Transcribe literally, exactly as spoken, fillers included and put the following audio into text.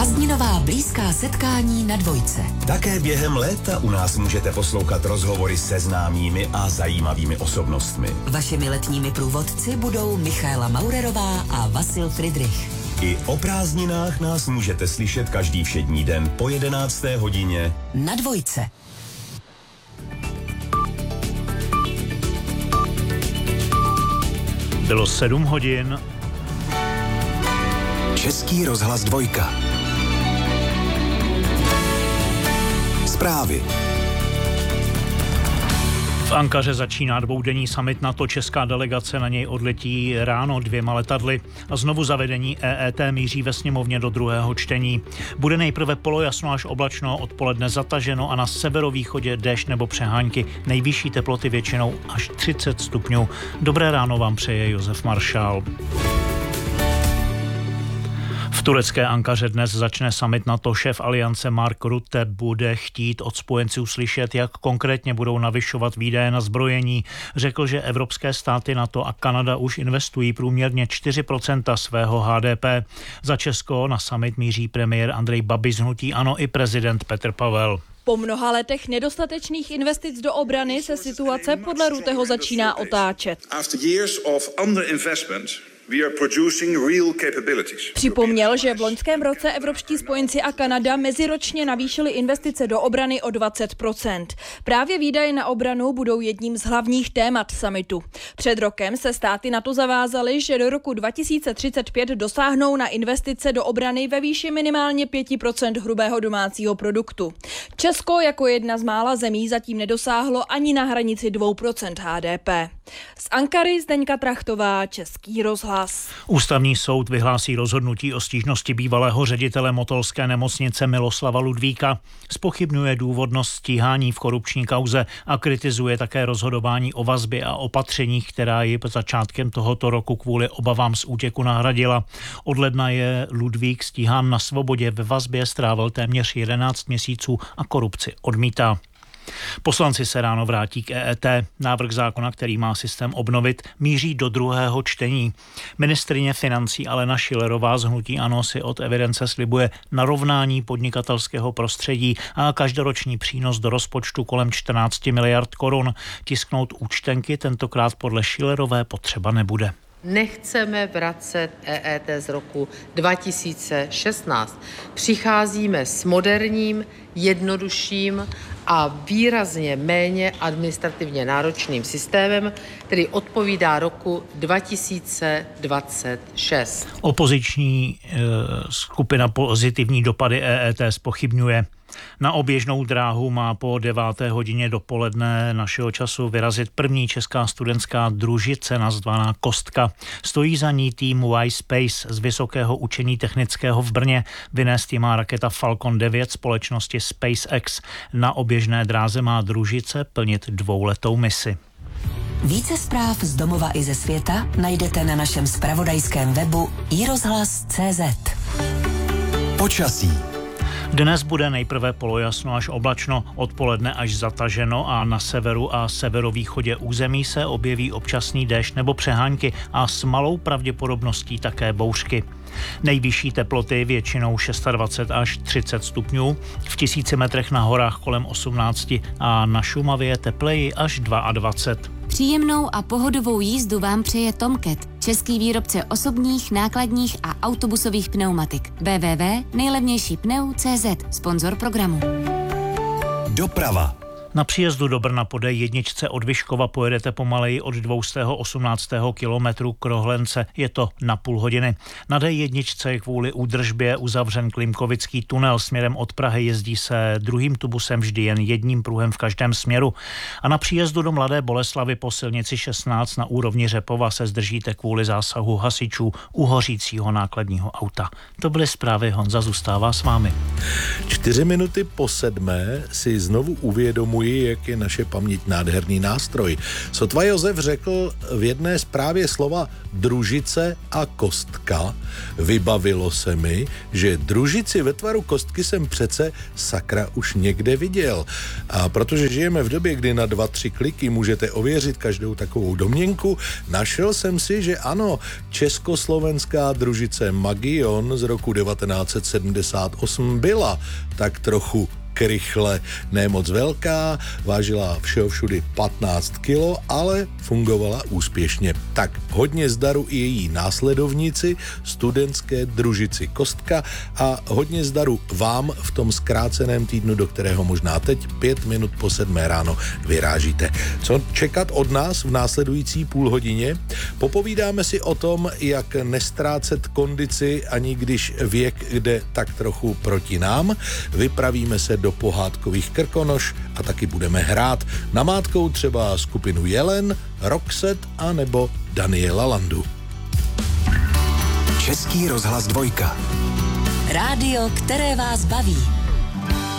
Prázdninová blízká setkání na Dvojce. Také během léta u nás můžete poslouchat rozhovory se známými a zajímavými osobnostmi. Vašimi letními průvodci budou Michaela Maurerová a Vasil Friedrich. I o prázdninách nás můžete slyšet každý všední den po jedenácté hodině na Dvojce. Bylo sedm hodin. Český rozhlas Dvojka. Zprávy. V Ankaře začíná dvoudenní summit NATO. Česká delegace na něj odletí ráno dvěma letadly a znovu zavedení E E T míří ve sněmovně do druhého čtení. Bude nejprve polojasno až oblačno, odpoledne zataženo a na severovýchodě déšť nebo přehánky. Nejvyšší teploty většinou až třicet stupňů. Dobré ráno vám přeje Josef Maršál. V turecké Ankaře dnes začne summit NATO. Šéf aliance Mark Rutte bude chtít od spojenců slyšet, jak konkrétně budou navyšovat výdaje na zbrojení. Řekl, že evropské státy NATO a Kanada už investují průměrně čtyři procenta svého H D P. Za Česko na summit míří premiér Andrej Babiš z hnutí ANO i prezident Petr Pavel. Po mnoha letech nedostatečných investic do obrany se situace podle Rutteho začíná otáčet. Připomněl, že v loňském roce evropští spojenci a Kanada meziročně navýšili investice do obrany o dvacet procent. Právě výdaje na obranu budou jedním z hlavních témat summitu. Před rokem se státy NATO zavázaly, že do roku dva tisíce třicet pět dosáhnou na investice do obrany ve výši minimálně pět procent hrubého domácího produktu. Česko jako jedna z mála zemí zatím nedosáhlo ani na hranici dvě procenta H D P. Z Ankary Zdeňka Trachtová, Český rozhlas. Ústavní soud vyhlásí rozhodnutí o stížnosti bývalého ředitele motolské nemocnice Miloslava Ludvíka. Zpochybňuje důvodnost stíhání v korupční kauze a kritizuje také rozhodování o vazbě a opatřeních, která ji začátkem tohoto roku kvůli obavám z útěku nahradila. Od ledna je Ludvík stíhán na svobodě, ve vazbě strávil téměř jedenáct měsíců a korupci odmítá. Poslanci se ráno vrátí k E E T. Návrh zákona, který má systém obnovit, míří do druhého čtení. Ministryně financí Alena Schillerová z hnutí ANO si od evidence slibuje narovnání podnikatelského prostředí a každoroční přínos do rozpočtu kolem čtrnáct miliard korun. Tisknout účtenky tentokrát podle Schillerové potřeba nebude. Nechceme vracet E E T z roku dva tisíce šestnáct. Přicházíme s moderním, jednodušším a výrazně méně administrativně náročným systémem, který odpovídá roku dva tisíce dvacet šest. Opoziční e, skupina pozitivní dopady E E T zpochybňuje. Na oběžnou dráhu má po deváté hodině dopoledne našeho času vyrazit první česká studentská družice nazvaná Kostka. Stojí za ní tým Y-Space z Vysokého učení technického v Brně. Vynést ji má raketa Falcon devět společnosti SpaceX. Na oběžné dráze má družice plnit dvouletou misi. Více zpráv z domova i ze světa najdete na našem zpravodajském webu i rozhlas tečka cé zet. Počasí. Dnes bude nejprve polojasno až oblačno, odpoledne až zataženo a na severu a severovýchodě území se objeví občasný déšť nebo přehánky a s malou pravděpodobností také bouřky. Nejvyšší teploty většinou dvacet šest až třicet stupňů, v tisíci metrech na horách kolem osmnáct a na Šumavě tepleji až dvacet dva. Příjemnou a pohodovou jízdu vám přeje Tomcat, český výrobce osobních, nákladních a autobusových pneumatik. w w w tečka nejlevnější pneu tečka cé zet, sponzor programu. Doprava. Na příjezdu do Brna po D jedna od Vyškova pojedete pomaleji od dvě osmnáct kilometrů k Rohlence, je to na půl hodiny. Na D jedna je kvůli údržbě uzavřen Klimkovický tunel, směrem od Prahy jezdí se druhým tubusem vždy jen jedním pruhem v každém směru. A na příjezdu do Mladé Boleslavi po silnici šestnáct na úrovni Řepova se zdržíte kvůli zásahu hasičů u hořícího nákladního auta. To byly zprávy, Honza zůstává s vámi. Čtyři minuty po sedmé si znovu uvědomuji obdivuji, jak je naše paměť nádherný nástroj. Sotva Josef řekl v jedné zprávě slova družice a kostka. Vybavilo se mi, že družici ve tvaru kostky jsem přece sakra už někde viděl. A protože žijeme v době, kdy na dva, tři kliky můžete ověřit každou takovou domněnku, našel jsem si, že ano, československá družice Magion z roku devatenáct set sedmdesát osm byla tak trochu krychle, ne moc velká, vážila všeho všudy patnáct kilo, ale fungovala úspěšně. Tak hodně zdaru i její následovníci, studentské družici Kostka, a hodně zdaru vám v tom zkráceném týdnu, do kterého možná teď pět minut po sedmé ráno vyrážíte. Co čekat od nás v následující půl hodině? Popovídáme si o tom, jak nestrácet kondici, ani když věk jde tak trochu proti nám. Vypravíme se do pohádkových Krkonoš a taky budeme hrát namátkou třeba skupinu Jelen, Roxette a nebo Daniela Landu. Český rozhlas dvojka. Rádio, které vás baví.